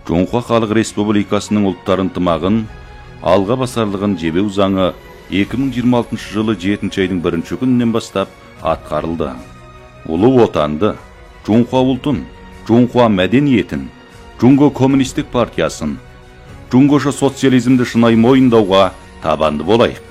Жоңхуа Халық Республикасының ұлттар ынтымағын алға басарлығын жебеу заңы 2026 жылы 7 айдың 1 күнінен бастап атқарылды. Ұлы отанды, Жоңхуа ұлтын, Жоңхуа мәдениетін, Жоңго коммунистік партиясын, Жоңгоша социализмді шынайы мойындауға табанды болайық.